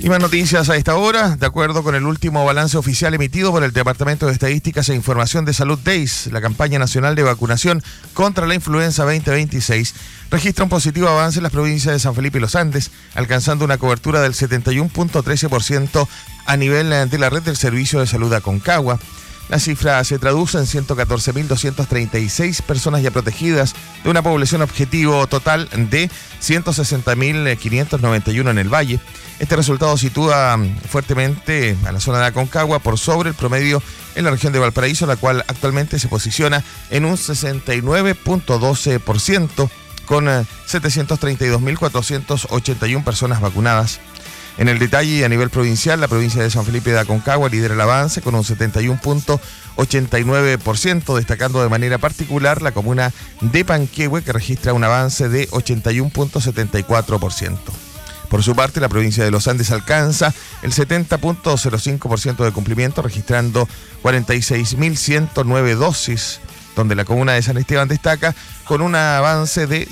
Y más noticias a esta hora. De acuerdo con el último balance oficial emitido por el Departamento de Estadísticas e Información de Salud DEIS, la campaña nacional de vacunación contra la influenza 2026 registra un positivo avance en las provincias de San Felipe y Los Andes, alcanzando una cobertura del 71.13% a nivel de la red del Servicio de Salud Aconcagua. La cifra se traduce en 114.236 personas ya protegidas de una población objetivo total de 160.591 en el Valle. Este resultado sitúa fuertemente a la zona de Aconcagua por sobre el promedio en la región de Valparaíso, la cual actualmente se posiciona en un 69.12%, con 732.481 personas vacunadas. En el detalle y a nivel provincial, la provincia de San Felipe de Aconcagua lidera el avance con un 71.89%, destacando de manera particular la comuna de Panquehue, que registra un avance de 81.74%. Por su parte, la provincia de Los Andes alcanza el 70.05% de cumplimiento, registrando 46.109 dosis, donde la comuna de San Esteban destaca con un avance de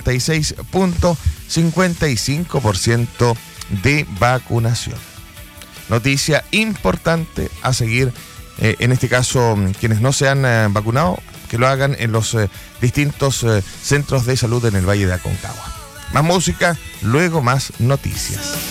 76.55% de vacunación. Noticia importante a seguir, en este caso quienes no se han vacunado, que lo hagan en los distintos centros de salud en el Valle de Aconcagua. Más música, luego más noticias.